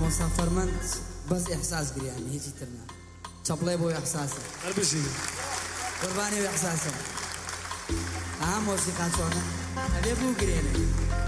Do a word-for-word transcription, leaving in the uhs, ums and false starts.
مسافرمنت بس إحساس قرياني هيجي ترنا شبلي بو إحساسه ألبسي قرباني وإحساسه أهم موسيقى شونا أبي بو قرياني